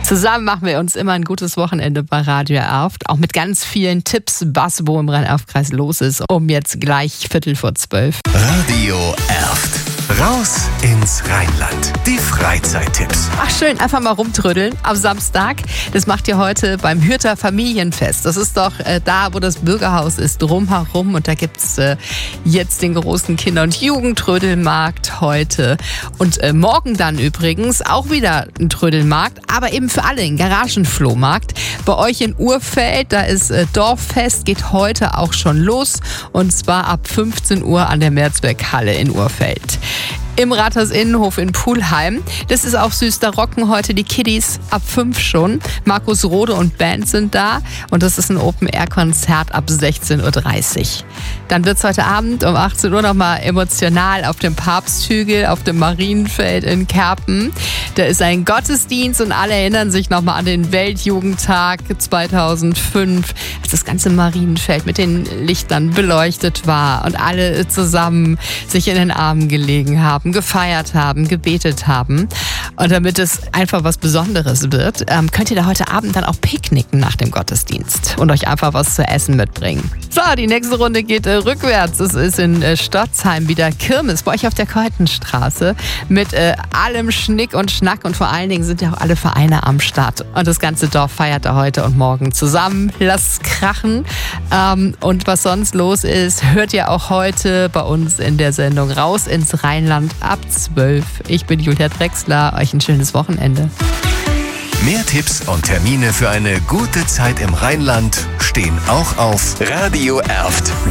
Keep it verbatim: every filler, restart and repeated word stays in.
Zusammen machen wir uns immer ein gutes Wochenende bei Radio Erft, auch mit ganz vielen Tipps, was wo im Rhein-Erft-Kreis los ist, um jetzt gleich Viertel vor zwölf. Radio Erft. Raus ins Rheinland. Die Freizeittipps. Ach schön, einfach mal rumtrödeln am Samstag. Das macht ihr heute beim Hürther Familienfest. Das ist doch äh, da, wo das Bürgerhaus ist, drumherum. Und da gibt's äh, jetzt den großen Kinder- und Jugendtrödelmarkt heute. Und äh, morgen dann übrigens auch wieder ein Trödelmarkt, aber eben für alle, ein Garagenflohmarkt. Bei euch in Urfeld, da ist äh, Dorffest, geht heute auch schon los. Und zwar ab fünfzehn Uhr an der Mehrzweckhalle in Urfeld. Im Rathaus-Innenhof in Pulheim. Das ist auch süß, da rocken heute die Kiddies ab fünf schon. Markus Rode und Band sind da und das ist ein Open-Air-Konzert ab sechzehn Uhr dreißig. Dann wird es heute Abend um achtzehn Uhr nochmal emotional auf dem Papsthügel, auf dem Marienfeld in Kerpen. Da ist ein Gottesdienst und alle erinnern sich nochmal an den Weltjugendtag zweitausendfünf, als das ganze Marienfeld mit den Lichtern beleuchtet war und alle zusammen sich in den Armen gelegen haben, gefeiert haben, gebetet haben. Und damit es einfach was Besonderes wird, ähm, könnt ihr da heute Abend dann auch picknicken nach dem Gottesdienst und euch einfach was zu essen mitbringen. So, die nächste Runde geht äh, rückwärts. Es ist in äh, Stotzheim wieder Kirmes bei euch auf der Keutenstraße mit äh, allem Schnick und Schnack und vor allen Dingen sind ja auch alle Vereine am Start. Und das ganze Dorf feiert da heute und morgen zusammen. Lasst krachen. Ähm, und was sonst los ist, hört ihr auch heute bei uns in der Sendung Raus ins Rheinland ab zwölf. Ich bin Julia Drechsler. Euch ein schönes Wochenende. Mehr Tipps und Termine für eine gute Zeit im Rheinland stehen auch auf Radio Erft.